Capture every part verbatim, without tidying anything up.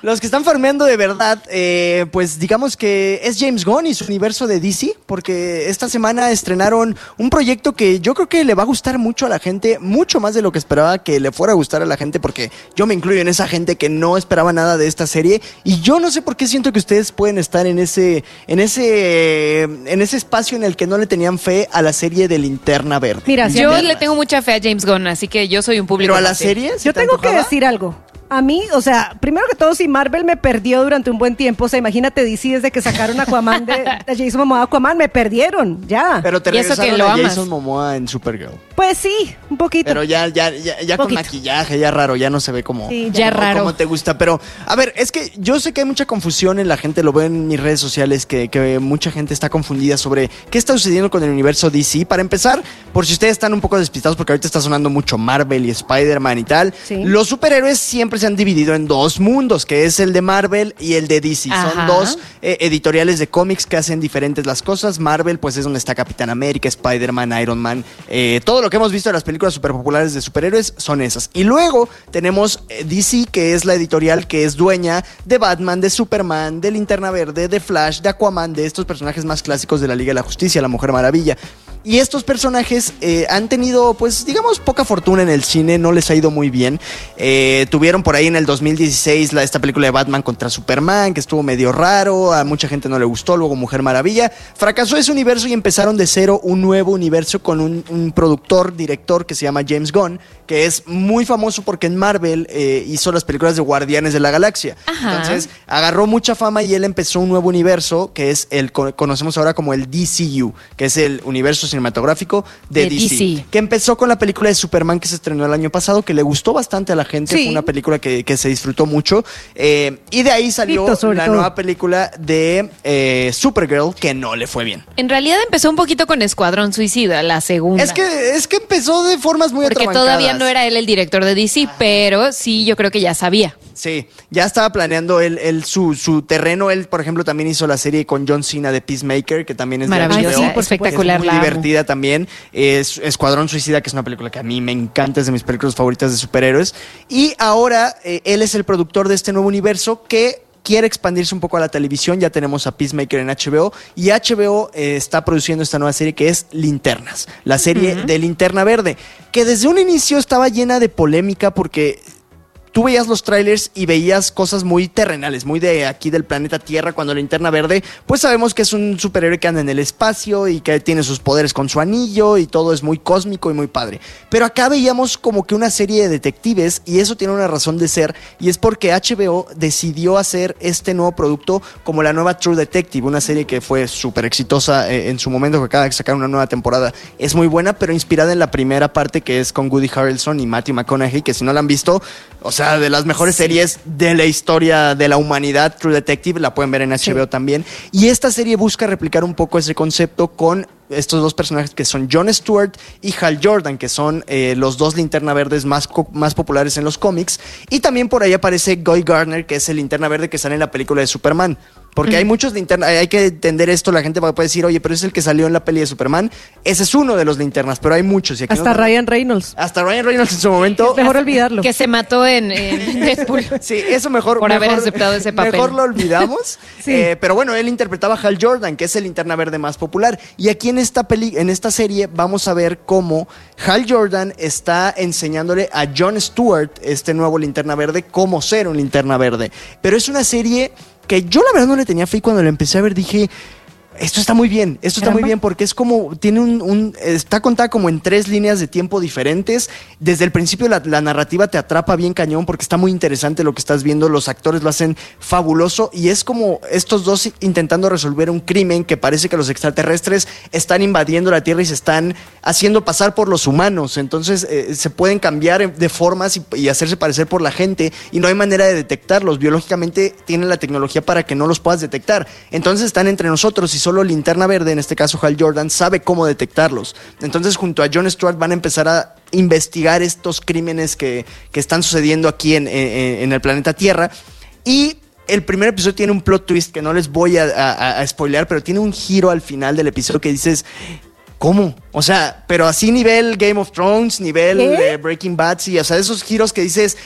Los que están farmeando de verdad, eh, pues digamos que es James Gunn y su universo de D C, porque esta semana estrenaron un proyecto que yo creo que le va a gustar mucho a la gente, mucho más de lo que esperaba que le fuera a gustar a la gente, porque yo me incluyo en esa gente que no esperaba nada de esta serie, y yo no sé por qué siento que ustedes pueden estar en ese, en ese, en ese espacio en el que no le tenían fe a la serie de Linterna Verde. Mira, yo Linternas. le tengo mucha fe a James Gunn, así que yo soy un público. Pero a la serie, ¿sí yo tengo antojaba? que decir algo. A mí, o sea, primero que todo, si Marvel me perdió durante un buen tiempo, o sea, imagínate D C desde que sacaron Aquaman de, de Jason Momoa, Aquaman, me perdieron, ya. Pero te ¿Y eso regresaron que lo a amas? Jason Momoa en Supergirl. Pues sí, un poquito. Pero ya, ya, ya, ya con maquillaje, ya raro, ya no se ve como, sí, ya como, raro. como te gusta. Pero, a ver, es que yo sé que hay mucha confusión en la gente, lo veo en mis redes sociales, que, que mucha gente está confundida sobre qué está sucediendo con el universo D C. Para empezar, por si ustedes están un poco despistados, porque ahorita está sonando mucho Marvel y Spider-Man y tal, sí. Los superhéroes siempre se han dividido en dos dos mundos, que es el de Marvel y el de D C. Ajá. Son dos eh, editoriales de cómics que hacen diferentes las cosas. Marvel, pues es donde está Capitán América, Spider-Man, Iron Man, eh, todo lo que hemos visto de las películas super populares de superhéroes son esas. Y luego tenemos eh, D C, que es la editorial que es dueña de Batman, de Superman, de Linterna Verde, de Flash, de Aquaman, de estos personajes más clásicos de la Liga de la Justicia, la Mujer Maravilla. Y estos personajes eh, han tenido, pues, digamos, poca fortuna en el cine, no les ha ido muy bien. Eh, tuvieron por ahí en el dos mil dieciséis la, esta película de Batman contra Superman, que estuvo medio raro, a mucha gente no le gustó, luego Mujer Maravilla. Fracasó ese universo y empezaron de cero un nuevo universo con un, un productor, director que se llama James Gunn, que es muy famoso porque en Marvel eh, hizo las películas de Guardianes de la Galaxia. Ajá. Entonces, agarró mucha fama y él empezó un nuevo universo, que es el conocemos ahora como el D C U, que es el universo cinematográfico de, de D C, D C, que empezó con la película de Superman que se estrenó el año pasado, que le gustó bastante a la gente, sí. Fue una película que, que se disfrutó mucho, eh, y de ahí salió Pito, la todo. nueva película de eh, Supergirl, que no le fue bien. En realidad empezó un poquito con Escuadrón Suicida, la segunda. Es que, es que empezó de formas muy Porque atrabancadas. Todavía no era él el director de D C, pero sí, yo creo que ya sabía. Sí, ya estaba planeando él, él su, su terreno. Él, por ejemplo, también hizo la serie con John Cena de Peacemaker, que también es maravillosa, de H B O. sí, espectacular. Es muy divertida también. Es Escuadrón Suicida, que es una película que a mí me encanta, es de mis películas favoritas de superhéroes. Y ahora eh, él es el productor de este nuevo universo que quiere expandirse un poco a la televisión. Ya tenemos a Peacemaker en H B O y H B O eh, está produciendo esta nueva serie que es Linternas, la serie uh-huh. de Linterna Verde, que desde un inicio estaba llena de polémica porque tú veías los trailers y veías cosas muy terrenales, muy de aquí del planeta Tierra, cuando Linterna Verde, pues sabemos que es un superhéroe que anda en el espacio y que tiene sus poderes con su anillo y todo es muy cósmico y muy padre. Pero acá veíamos como que una serie de detectives y eso tiene una razón de ser y es porque H B O decidió hacer este nuevo producto como la nueva True Detective, una serie que fue súper exitosa en su momento, que acaba de sacar una nueva temporada. Es muy buena, pero inspirada en la primera parte que es con Woody Harrelson y Matthew McConaughey, que si no la han visto, o sea, de las mejores sí. series de la historia de la humanidad, True Detective, la pueden ver en H B O sí. también. Y esta serie busca replicar un poco ese concepto con estos dos personajes que son Jon Stewart y Hal Jordan, que son eh, los dos Linterna Verdes más, más populares en los cómics. Y también por ahí aparece Guy Gardner, que es el Linterna Verde que sale en la película de Superman. Porque hay muchos linternas, hay que entender esto, la gente puede decir, oye, pero es el que salió en la peli de Superman. Ese es uno de los linternas, pero hay muchos. Y aquí hasta no, Ryan Reynolds. Hasta Ryan Reynolds en su momento. Es mejor olvidarlo. Que se mató en, en Deadpool. Sí, eso mejor. Por mejor, haber aceptado ese papel. Mejor lo olvidamos. sí. eh, pero bueno, él interpretaba a Hal Jordan, que es el linterna verde más popular. Y aquí en esta, peli, en esta serie vamos a ver cómo Hal Jordan está enseñándole a Jon Stewart, este nuevo linterna verde, cómo ser un linterna verde. Pero es una serie que yo la verdad no le tenía fe y cuando la empecé a ver dije, esto está muy bien, esto está Caramba. muy bien porque es como, tiene un, un, está contada como en tres líneas de tiempo diferentes. Desde el principio la, la narrativa te atrapa bien cañón porque está muy interesante lo que estás viendo, los actores lo hacen fabuloso y es como estos dos intentando resolver un crimen que parece que los extraterrestres están invadiendo la Tierra y se están haciendo pasar por los humanos, entonces eh, se pueden cambiar de formas y, y hacerse parecer por la gente y no hay manera de detectarlos, biológicamente tienen la tecnología para que no los puedas detectar, entonces están entre nosotros y solo Linterna Verde, en este caso Hal Jordan, sabe cómo detectarlos. Entonces, junto a Jon Stewart van a empezar a investigar estos crímenes que, que están sucediendo aquí en, en, en el planeta Tierra. Y el primer episodio tiene un plot twist que no les voy a, a, a spoilear, pero tiene un giro al final del episodio que dices, ¿cómo? O sea, pero así nivel Game of Thrones, nivel eh, Breaking Bad, sí, o sea, esos giros que dices,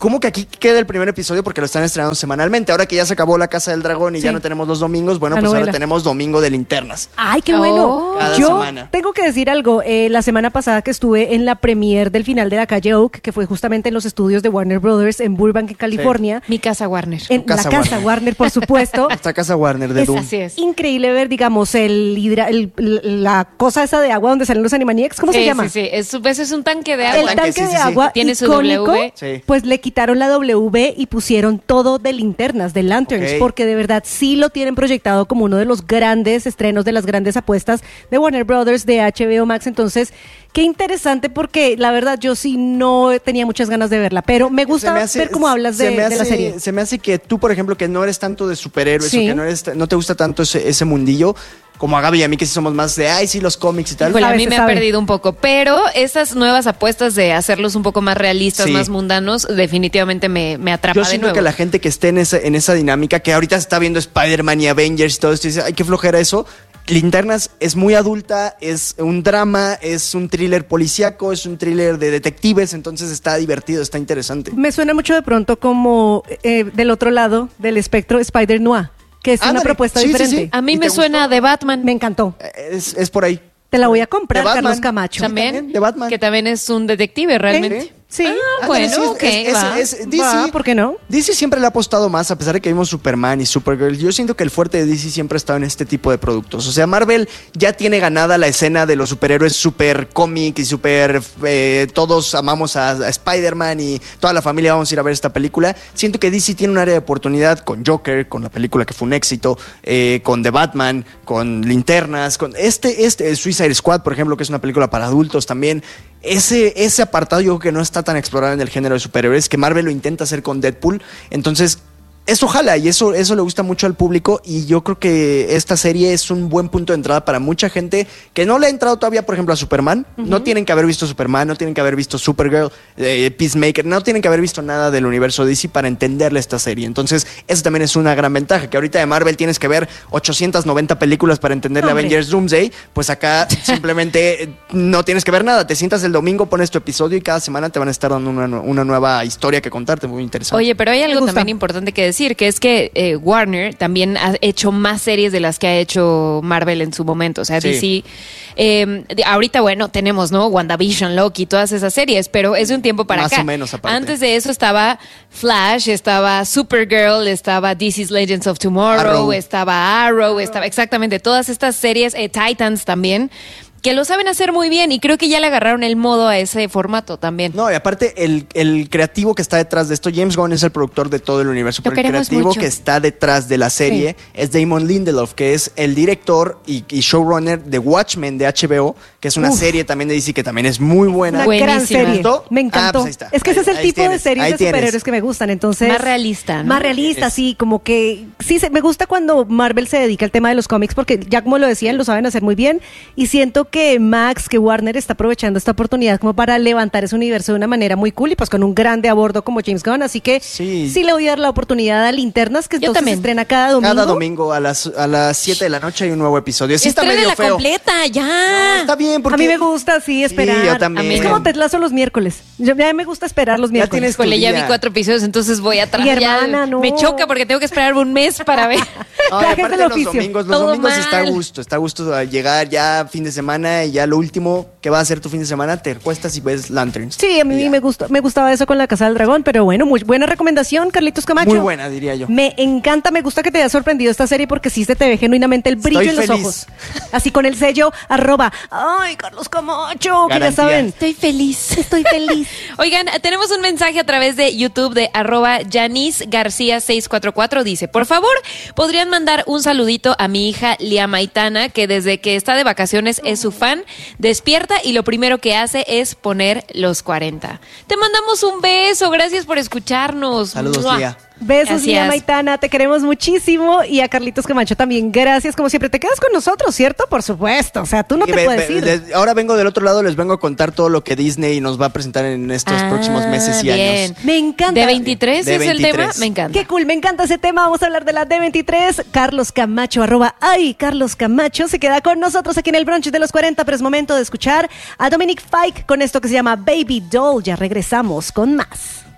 ¿cómo que aquí queda el primer episodio? Porque lo están estrenando semanalmente. Ahora que ya se acabó La Casa del Dragón y Sí. ya no tenemos los domingos, bueno, La pues novela. ahora tenemos Domingo de Linternas. Ay, qué Oh. bueno. Cada Yo semana. tengo que decir algo. Eh, la semana pasada que estuve en la premiere del final de La Calle Oak, que fue justamente en los estudios de Warner Brothers en Burbank, en California. Mi casa Warner. En Casa la casa Warner. Warner, por supuesto. Esta Casa Warner de Es Doom. Así es. increíble ver, digamos, el, hidra- el- la cosa esa de agua donde salen los Animaniacs. ¿Cómo se Sí, llama? Sí, sí, es, pues es un tanque de Ah, El agua. tanque, tanque sí, de sí, sí. agua Tiene su icónico, W. Sí. pues le quitaron la W y pusieron todo de linternas, de lanterns, Ok. porque de verdad sí lo tienen proyectado como uno de los grandes estrenos, de las grandes apuestas de Warner Brothers, de H B O Max. Entonces, qué interesante, porque la verdad yo sí no tenía muchas ganas de verla, pero me gusta Se me hace- ver cómo hablas se de, me de hace- la serie. Se me hace que tú, por ejemplo, que no eres tanto de superhéroes Sí. o que no, eres, no te gusta tanto ese, ese mundillo, como a Gaby y a mí, que sí somos más de, ay, sí, los cómics y tal. Híjole, a Sabe, mí se me sabe. ha perdido un poco, pero esas nuevas apuestas de hacerlos un poco más realistas, Sí. más mundanos, definitivamente me, me atrapa Yo de siento nuevo. que la gente que esté en esa, en esa dinámica, que ahorita se está viendo Spider-Man y Avengers y todo esto, y dice, ay, qué flojera eso. Linternas es muy adulta, es un drama, es un thriller policíaco, es un thriller de detectives, entonces está divertido, está interesante. Me suena mucho de pronto como eh, del otro lado del espectro Spider Noir, que es una Ándale. propuesta Sí, sí, diferente. sí. A mí ¿Y me te suena gustó? de Batman. Me encantó. Es, es por ahí. Te la voy a comprar, De Batman. Carlos Camacho. También, también, de Batman. que también es un detective realmente. Sí. Ah, Ándale, bueno, sí, es- ok, es- va. es- es- D C, Va, ¿por qué no? D C siempre le ha apostado más, a pesar de que vimos Superman y Supergirl. Yo siento que el fuerte de D C siempre ha estado en este tipo de productos. O sea, Marvel ya tiene ganada la escena de los superhéroes super cómic y super... eh, todos amamos a, a Spider-Man y toda la familia vamos a ir a ver esta película. Siento que D C tiene un área de oportunidad con Joker, con la película que fue un éxito, eh, con The Batman, con Linternas, con este, este Suicide Squad, por ejemplo, que es una película para adultos también. Ese, ese apartado yo creo que no está tan explorado en el género de superhéroes, que Marvel lo intenta hacer con Deadpool. Entonces, eso jala y eso, eso le gusta mucho al público, y yo creo que esta serie es un buen punto de entrada para mucha gente que no le ha entrado todavía, por ejemplo, a Superman. No tienen que haber visto Superman, no tienen que haber visto Supergirl, eh, Peacemaker, no tienen que haber visto nada del universo D C para entenderle esta serie. Entonces, eso también es una gran ventaja, que ahorita de Marvel tienes que ver ochocientas noventa películas para entenderle Hombre. Avengers Doomsday, pues acá simplemente eh, no tienes que ver nada. Te sientas el domingo, pones tu episodio y cada semana te van a estar dando una, nu- una nueva historia que contarte, muy interesante. Oye, pero hay Me algo gusta. también importante que decir, que es que eh, Warner también ha hecho más series de las que ha hecho Marvel en su momento. O sea, Sí. D C, eh, de- ahorita, bueno, tenemos, ¿no? WandaVision, Loki, todas esas series, pero es de un tiempo para Más acá. o menos aparte. Antes de eso estaba Flash, estaba Supergirl, estaba D C's Legends of Tomorrow, Arrow. estaba Arrow, estaba exactamente todas estas series, eh, Titans también, que lo saben hacer muy bien y creo que ya le agarraron el modo a ese formato también. No, y aparte, el, el creativo que está detrás de esto, James Gunn es el productor de todo el universo, Lo pero el queremos creativo mucho. que está detrás de la serie es Damon Lindelof, que es el director y, y showrunner de Watchmen de H B O, que es una Uf. serie también de D C que también es muy buena. Una Buenísima. gran serie. ¿Gustó? Me Ah, encantó. pues ahí está. Es que ese Ahí- es el ahí tipo de tienes, series ahí de tienes. superhéroes que me gustan. Entonces, Más realista, ¿no? Más realista, Es- sí, como que sí se, me gusta cuando Marvel se dedica al tema de los cómics, porque ya como lo decían, lo saben hacer muy bien. Y siento que Max, que Warner está aprovechando esta oportunidad como para levantar ese universo de una manera muy cool y pues con un grande a bordo como James Gunn. Así que sí, Sí. le voy a dar la oportunidad a Linternas, que Yo entonces también. se estrena cada domingo. Cada domingo a las, a las siete de la noche hay un nuevo episodio. Sí está Estrena medio la feo. completa, ya. No, está bien, porque... A mí me gusta, sí, esperar. Sí, yo también. Es como Ted Lasso los miércoles. Yo, ya me gusta esperar los Ya miércoles. tienes tu Híjole, ya vi día. cuatro episodios, entonces voy atrás. Mi Ya hermana, no. Me choca porque tengo que esperar un mes para ver. No, y Gajes aparte del los oficio. domingos, los Todo domingos está a mal. gusto, está a gusto a llegar ya fin de semana y ya lo último que va a hacer tu fin de semana, te recuestas y ves Lanterns. Sí, a mí Y ya. me gustó, me gustaba eso con La Casa del Dragón, pero bueno, muy buena recomendación, Carlitos Camacho. Muy buena, diría yo. Me encanta, me gusta que te haya sorprendido esta serie porque sí se te ve genuinamente el brillo Estoy en los feliz. ojos. Así con el sello arroba, ay, Carlos Camacho, que ya Garantía. saben. Estoy feliz. Estoy feliz. Oigan, tenemos un mensaje a través de YouTube de arroba Yanis García seis cuatro cuatro. Dice, por favor, ¿podrían mandar un saludito a mi hija Lia Maitana, que desde que está de vacaciones es su fan? Despierta y lo primero que hace es poner los cuarenta. Te mandamos un beso, gracias por escucharnos. Saludos, ¡Mua! Lía. Besos, Gracias. Lía Maitana, te queremos muchísimo. Y a Carlitos Camacho también, gracias. Como siempre, te quedas con nosotros, ¿cierto? Por supuesto. O sea, tú no Y te ve- puedes ve- ir. les- ahora vengo del otro lado, les vengo a contar todo lo que Disney nos va a presentar en estos Ah, próximos meses y bien. años. Me encanta. ¿De veintitrés De es el veintitrés. tema? Me encanta. Qué cool, me encanta ese tema. Vamos a hablar de la D veintitrés. Carlos Camacho, arroba, ay, Carlos Camacho, se queda con nosotros aquí en el brunch de los cuarenta, pero es momento de escuchar a Dominic Fike con esto que se llama Baby Doll. Ya regresamos con más.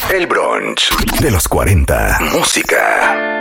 El brunch de los cuarenta. Música.